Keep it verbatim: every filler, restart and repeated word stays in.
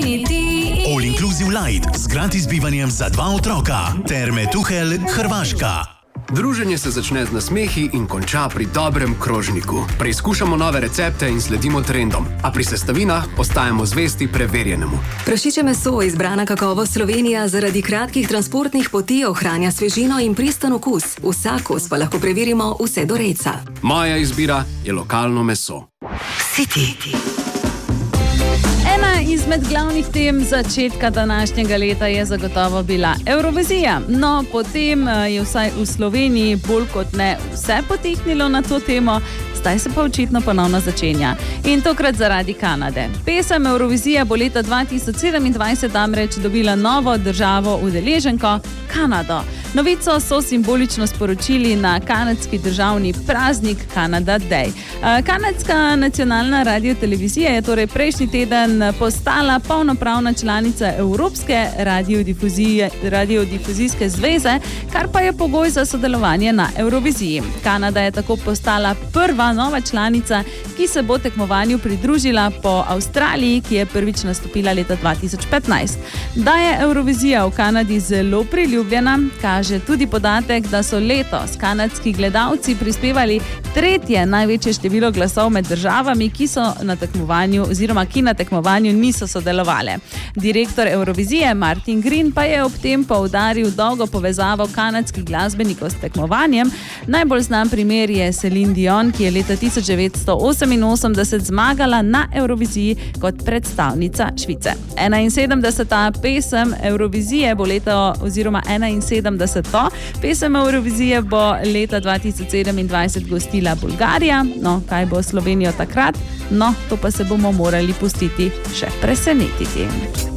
City. All Inclusive Light z gratis bivanjem za dva otroka. Terme Tuhelj, Hrvaška. Druženje se začne z nasmehi in konča pri dobrem krožniku. Preizkušamo nove recepte in sledimo trendom, a pri sestavinah ostajamo zvesti preverjenemu. Prašiče meso, izbrana kakovost Slovenija, zaradi kratkih transportnih poti ohranja svežino in pristen okus. Vsak kos pa lahko preverimo vse do rejca. Moja izbira je lokalno meso. City. Ena izmed glavnih tem začetka današnjega leta je zagotovo bila Evrovizija. No, potem je vsaj v Sloveniji bolj kot ne vse potehnilo na to temo, zdaj se pa očitno ponovno začenja. In tokrat zaradi Kanade. Pesem Evrovizija bo leta dva tisoč sedemindvajset namreč dobila novo državo udeleženko, Kanado. Novico so simbolično sporočili na kanadski državni praznik Canada Day. Kanadska nacionalna radiotelevizija je torej prejšnji teden postala polnopravna članica Evropske radiodifuzijske zveze, kar pa je pogoj za sodelovanje na Evroviziji. Kanada je tako postala prva nova članica, ki se bo tekmovanju pridružila po Avstraliji, ki je prvič nastopila leta dva tisoč petnajst. Da je Evrovizija v Kanadi zelo priljubljena, kaže tudi podatek, da so letos kanadski gledalci prispevali tretje največje število glasov med državami, ki so na tekmovanju oziroma ki na tekmovanju niso sodelovale. Direktor Evrovizije Martin Green pa je ob tem poudaril dolgo povezavo kanadskih glasbenikov s tekmovanjem. Najbolj znan primer je Celine Dion, ki je leta tisoč devetsto oseminosemdeset zmagala na Evroviziji kot predstavnica Švice. enainsedemdeseta pesem Evrovizije bo leto oziroma enainsedemdeseto pesem Evrovizije bo leta dva tisoč sedemindvajset gostila Bolgarija. No, kaj bo Slovenijo takrat? No, to pa se bomo morali pustiti še presenetiti.